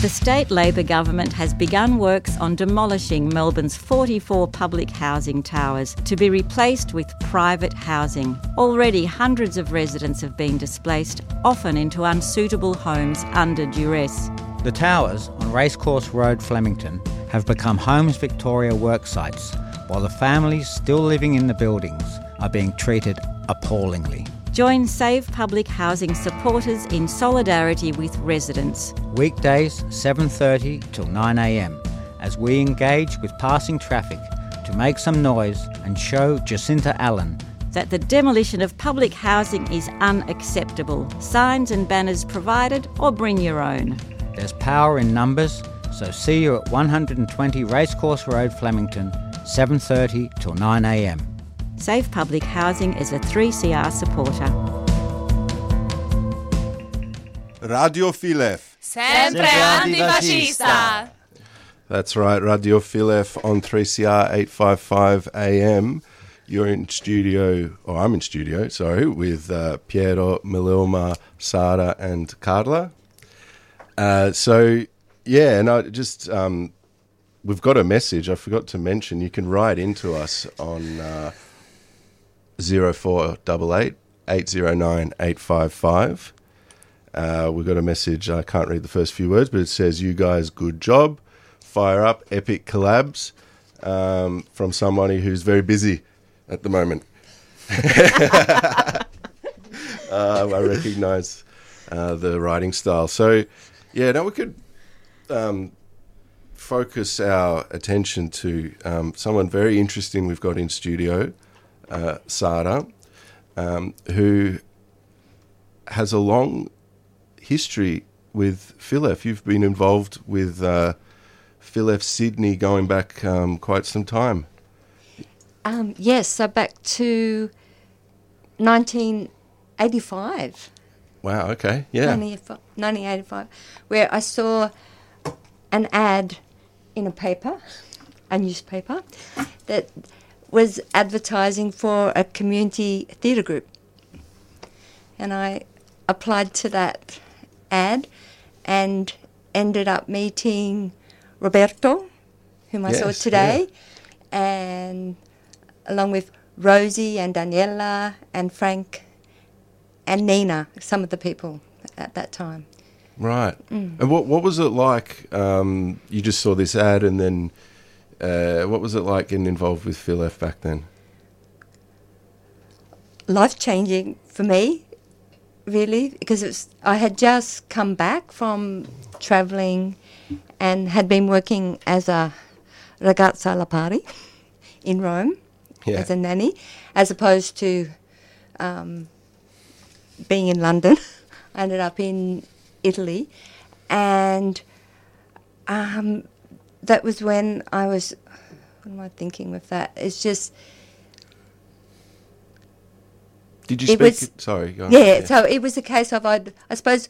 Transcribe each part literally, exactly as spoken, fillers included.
The state Labor government has begun works on demolishing Melbourne's forty-four public housing towers to be replaced with private housing. Already hundreds of residents have been displaced, often into unsuitable homes under duress. The towers on Racecourse Road, Flemington, have become Homes Victoria work sites, while the families still living in the buildings are being treated appallingly. Join Save Public Housing supporters in solidarity with residents. Weekdays seven thirty till nine a m as we engage with passing traffic to make some noise and show Jacinta Allen that the demolition of public housing is unacceptable. Signs and banners provided, or bring your own. There's power in numbers, so see you at one twenty Racecourse Road, Flemington, seven thirty till nine a m. Save Public Housing is a three C R supporter. Radio Filef. Sempre antifascista. That's right, Radio Filef on three C R eight fifty-five A M. You're in studio, or I'm in studio, sorry, with uh, Piero, Mililma, Sara and Carla. Uh, so, yeah, and I just, um, we've got a message. I forgot to mention, you can write into us on uh, zero four eight eight, eight zero nine, eight five five. Uh, we've got a message, I can't read the first few words, but it says, you guys, good job. Fire up, epic collabs, um, from somebody who's very busy at the moment. uh, I recognise uh, the writing style. So, yeah, now we could um, focus our attention to um, someone very interesting we've got in studio, uh, Sara, um, who has a long history with Filef. You've been involved with uh, Filef Sydney going back um, quite some time. Um, yes, so back to nineteen eighty-five. Wow, okay, yeah. nineteen eighty-five, where I saw an ad in a paper, a newspaper, that was advertising for a community theatre group. And I applied to that ad and ended up meeting Roberto, whom I Yes, saw today, yeah. and along with Rosie and Daniela and Frank and Nina, some of the people at that time. Right. Mm. And what what was it like? Um, you just saw this ad, and then uh, what was it like getting involved with Filef back then? Life-changing for me, really, because it was, I had just come back from travelling and had been working as a ragazza alla pari in Rome, Yeah. as a nanny, as opposed to um, being in London. I ended up in Italy, and um, that was when I was, what am I thinking with that? It's just... Did you It speak? was- Sorry. Go on. Yeah, so it was a case of, I'd, I suppose,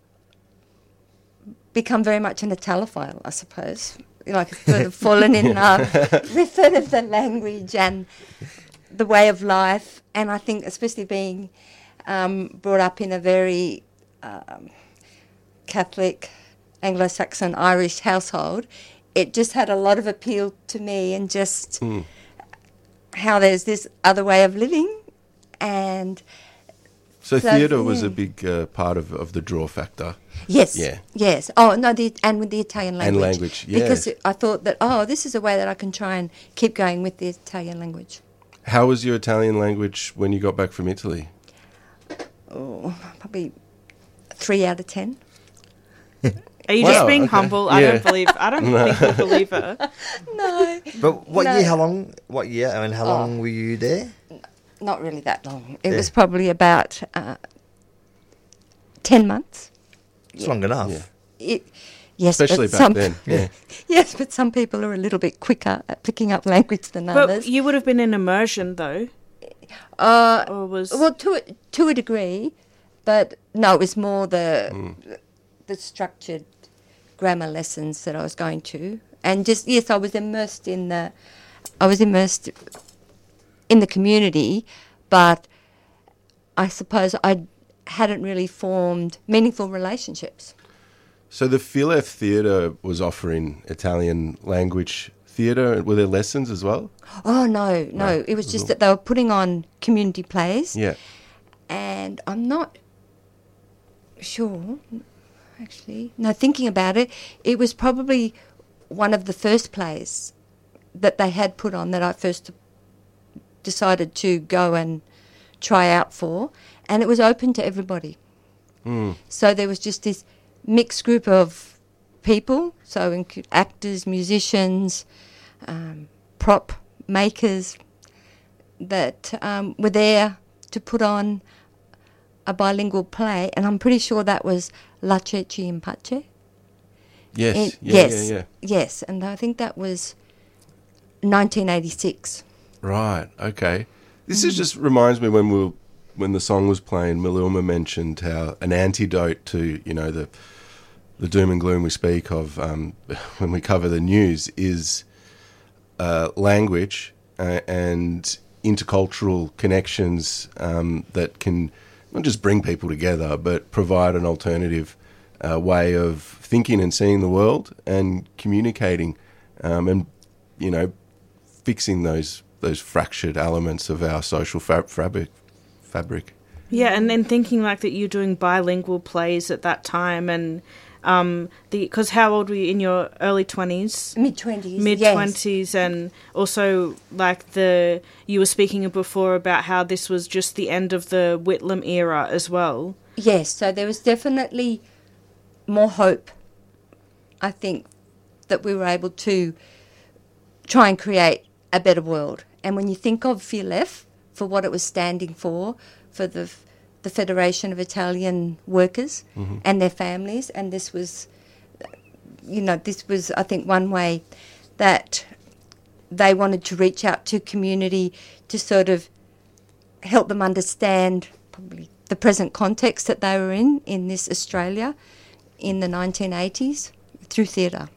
become very much an Italophile, I suppose. Like, sort of fallen in love with sort of the language and the way of life. And I think, especially being um, brought up in a very um, Catholic, Anglo-Saxon, Irish household, it just had a lot of appeal to me, and just Mm. how there's this other way of living. And So, So, theatre was yeah. a big uh, part of, of the draw factor. yes, Yeah. yes. Oh no, the, and with the Italian And language. language, yeah. Because it, I thought that, oh, this is a way that I can try and keep going with the Italian language. How was your Italian language when you got back from Italy? Oh, probably three out of ten. Are you Wow, just being okay. humble? I Yeah. don't believe. I don't think you believe her. No, But what No. year, how long, what year, I mean, how Oh. long were you there? not really that long. It Yeah. was probably about uh, ten months. It's long enough. Yeah. It, yes, Especially but back some, then. Yeah. Yes, but some people are a little bit quicker at picking up language than But others. you would have been in immersion though, uh, or was Well, to a, to a degree, but no, it was more the Mm. the structured grammar lessons that I was going to, and just yes, I was immersed in the, I was immersed in the community, but I suppose I hadn't really formed meaningful relationships. So the Filef Theatre was offering Italian language theatre. Were there lessons as well? Oh, no, no. Right. It was just that they were putting on community plays. Yeah. And I'm not sure, actually. No, thinking about it, it was probably one of the first plays that they had put on that I first decided to go and try out for. And it was open to everybody. Mm. So there was just this mixed group of people, so inc- actors, musicians, um, prop makers, that um, were there to put on a bilingual play, and I'm pretty sure that was La Ceci in Pace. Yes. In- yeah, yes, yeah, yeah. yes, and I think that was nineteen eighty-six. Right. Okay. This is just reminds me when we were, when the song was playing, Mililma mentioned how an antidote to, you know, the the doom and gloom we speak of um, when we cover the news is uh, language uh, and intercultural connections um, that can not just bring people together, but provide an alternative uh, way of thinking and seeing the world and communicating, um, and you know, fixing those those fractured elements of our social fa- fabric. Fabric. Yeah, and then thinking like that you're doing bilingual plays at that time, and um, the because how old were you in your early twenties? Mid twenties. Mid twenties, and also like the you were speaking before about how this was just the end of the Whitlam era as well. Yes, so there was definitely more hope, I think, that we were able to try and create a better world. And when you think of Filef, for what it was standing for, for the the Federation of Italian Workers Mm-hmm. and their families, and this was, you know, this was, I think, one way that they wanted to reach out to community to sort of help them understand probably the present context that they were in, in this Australia in the nineteen eighties through theatre.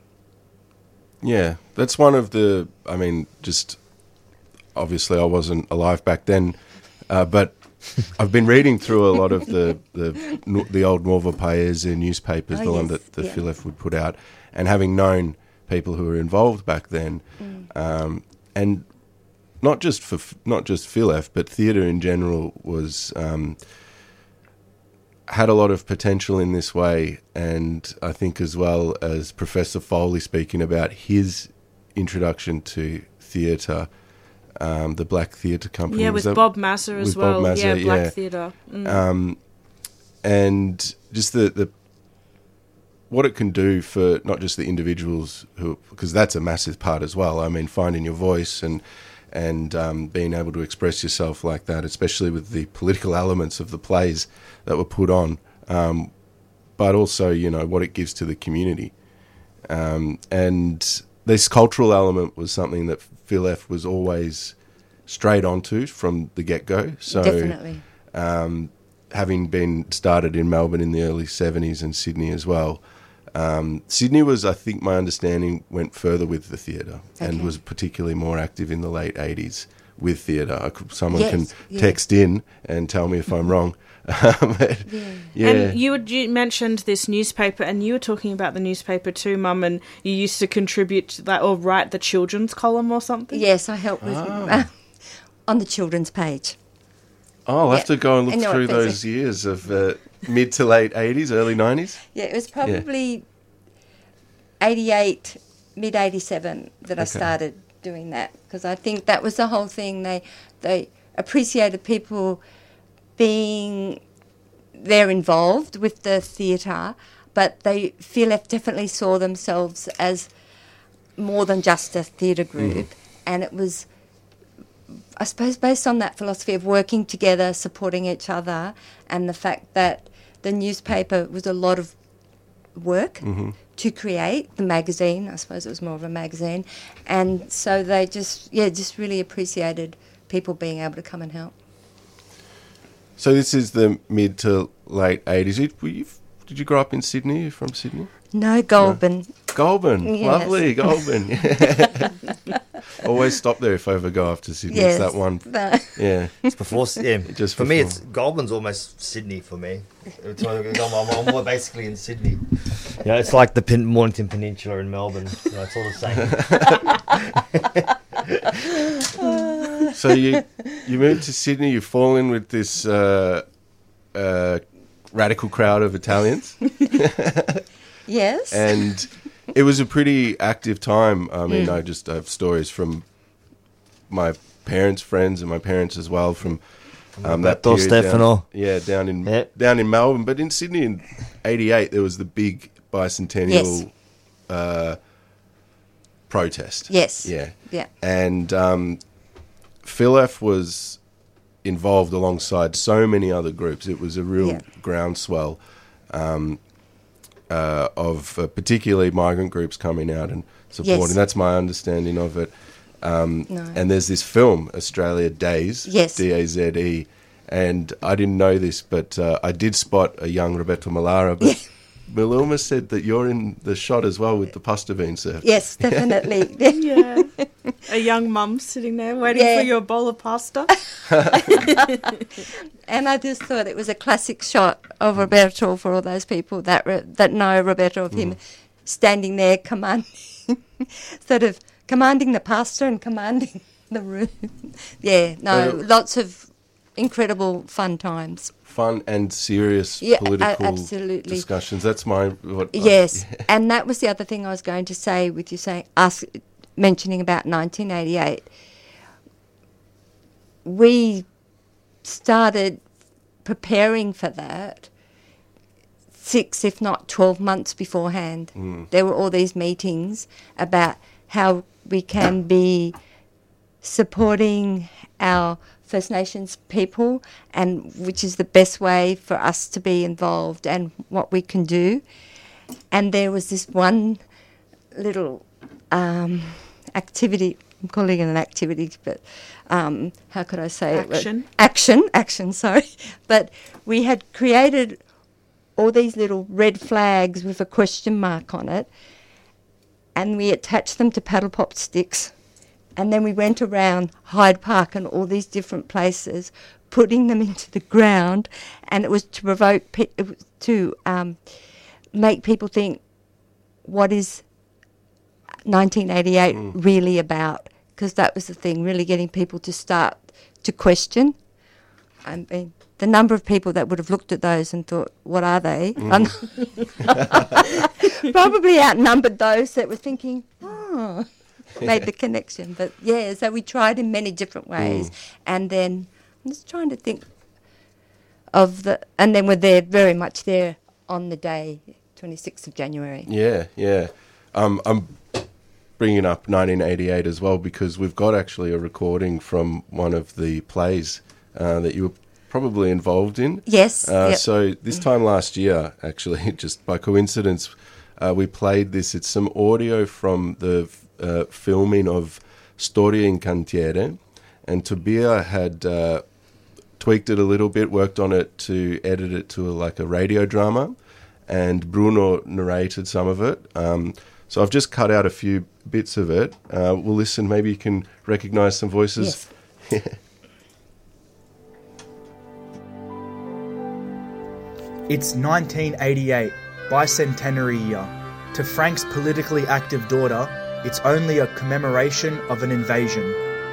Yeah, that's one of the, I mean, just obviously I wasn't alive back then, uh, but I've been reading through a lot of the the, the old Nuovo Paese newspapers, Oh, the one yes, that the yeah. Filef would put out, and having known people who were involved back then, Mm. um, and not just for not just Filef, but theatre in general was um, had a lot of potential in this way, and I think as well as Professor Foley speaking about his introduction to theatre. Um, the Black Theatre Company. Yeah, was with that- Bob Masser as with Bob well. Masser, yeah, Black yeah. Theatre. Mm. Um, and just the, the what it can do for not just the individuals who, because that's a massive part as well. I mean, finding your voice and and um, being able to express yourself like that, especially with the political elements of the plays that were put on, um, but also, you know, what it gives to the community. Um, and this cultural element was something that Filef was always straight onto from the get-go. So, Definitely. um, having been started in Melbourne in the early seventies and Sydney as well, um, Sydney was, I think my understanding, went further with the theatre and Okay. was particularly more active in the late eighties with theatre. I could- Someone Yes, can yeah. text in and tell me if I'm wrong. But, yeah. And you, would, you mentioned this newspaper, and you were talking about the newspaper too, Mum, and you used to contribute to that, or write the children's column or something? Yes, I helped with Ah. on the children's page. Oh, I'll have Yeah. to go and look I know through what they those say. years of uh, mid to late eighties, early nineties. Yeah, it was probably eighty-eight, mid eighty-seven that I Okay. started doing that, because I think that was the whole thing. They they appreciated people being there involved with the theatre, but they Filef definitely saw themselves as more than just a theatre group, and it was, I suppose, based on that philosophy of working together, supporting each other, and the fact that the newspaper was a lot of work to create, the magazine, I suppose it was more of a magazine, and so they just, yeah, just really appreciated people being able to come and help. So this is the mid to late eighties. You- were you- Did you grow up in Sydney? You're from Sydney? No, Goulburn. Goulburn. Yes. Lovely, Goulburn. Always stop there if I ever go off to Sydney. Yes. It's that one. No. Yeah. It's before, yeah. Just for me, before. it's Goulburn's almost Sydney for me. It's- I'm, I'm, I'm basically in Sydney. You know, it's like the Pin- Mornington Peninsula in Melbourne. You know, it's all the same. So you you moved to Sydney. You fall in with this uh, uh, radical crowd of Italians, Yes. and it was a pretty active time. I mean, Mm. I just have stories from my parents' friends and my parents as well from um, that Roberto period down, Stefano. yeah, down in Yep. down in Melbourne. But in Sydney in eighty-eight, there was the big bicentennial Yes. uh, protest. Yes. Yeah. Yeah. And um, Philef was involved alongside so many other groups. It was a real Yeah. groundswell um, uh, of uh, particularly migrant groups coming out and supporting. Yes. That's my understanding of it. Um, No. And there's this film, Australia Days, Yes. D A Z E, and I didn't know this, but uh, I did spot a young Roberto Malara, but Mililma said that you're in the shot as well with the pasta bean surf. Yes, definitely. Yeah. A young mum sitting there waiting Yeah. for your bowl of pasta. And I just thought it was a classic shot of Roberto for all those people that re- that know Roberto, of him standing there commanding, sort of commanding the pasta and commanding the room. Yeah, no, But- lots of incredible fun times. Fun and serious Yeah, a- political absolutely. discussions. That's my what. I- Yes, yeah. and that was the other thing I was going to say with you saying us mentioning about nineteen eighty-eight. We started preparing for that six, if not twelve months beforehand. Mm. There were all these meetings about how we can be supporting our First Nations people and which is the best way for us to be involved and what we can do. And there was this one little um, activity, I'm calling it an activity, but um, how could I say it? Action. Action, action, sorry. But we had created all these little red flags with a question mark on it, and we attached them to paddle pop sticks. And then we went around Hyde Park and all these different places, putting them into the ground, and it was to provoke, pe- it was to um, make people think, what is nineteen eighty-eight Mm. really about? Because that was the thing, really getting people to start to question. I mean, the number of people that would have looked at those and thought, what are they? Un- Probably outnumbered those that were thinking, oh, made the connection. But yeah, so we tried in many different ways. And then I'm just trying to think of the, and then we're there, very much there on the day, twenty-sixth of January. Yeah, yeah. Um, I'm bringing up nineteen eighty-eight as well because we've got actually a recording from one of the plays uh, that you were probably involved in. Yes. Uh, yep. So this time last year, actually, just by coincidence, uh, we played this. It's some audio from the uh, filming of Storia in Cantiere, and Tobia had uh, tweaked it a little bit, worked on it to edit it to a, like a radio drama, and Bruno narrated some of it. Um, so I've just cut out a few bits of it. Uh, we'll listen. Maybe you can recognise some voices. Yes. It's nineteen eighty-eight, bicentenary year. To Frank's politically active daughter, it's only a commemoration of an invasion.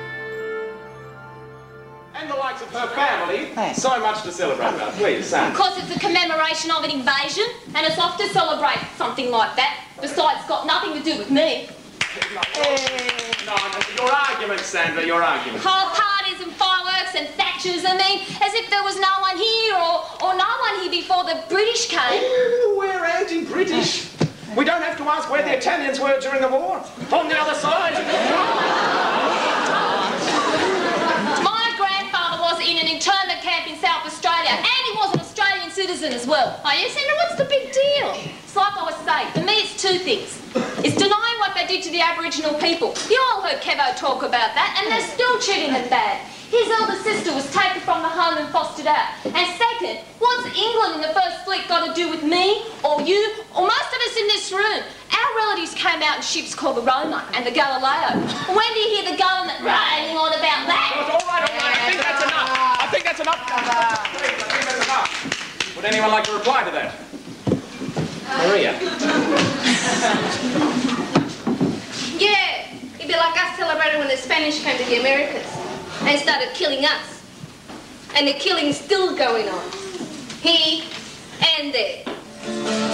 And the likes of her family. So much to celebrate about. Please, Sam. Because it's a commemoration of an invasion, and it's off to celebrate something like that. Besides, it's got nothing to do with me. No, no, your argument, Sandra, your argument. Whole parties and fireworks and Thatchers, I mean, as if there was no one here or, or no one here before the British came. Ooh, we're anti-British. We don't have to ask where the Italians were during the war. On the other side. My grandfather was in an internment camp in South Australia, and he was an Australian citizen as well. Oh, yes, Sandra, what's the big deal? It's like I was saying, for me it's two things. It's denying what they did to the Aboriginal people. You all heard Kevo talk about that, and they're still treating them bad. His elder sister was taken from the home and fostered out. And second, what's England in the First Fleet got to do with me, or you, or most of us in this room? Our relatives came out in ships called the Roma and the Galileo. When do you hear the government railing on about that? All right, all right, I think that's enough. I think that's enough. Please, I think that's enough. Would anyone like to reply to that? Maria. Yeah, it'd be like us celebrating when the Spanish came to the Americas and started killing us. And the killing's still going on, here and there.